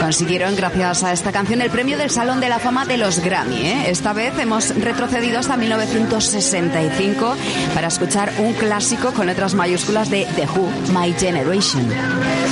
consiguieron, gracias a esta canción, el premio del Salón de la Fama de los Grammy, ¿eh? Esta vez hemos retrocedido hasta 1965 para escuchar un clásico con letras mayúsculas de The Who, My Generation.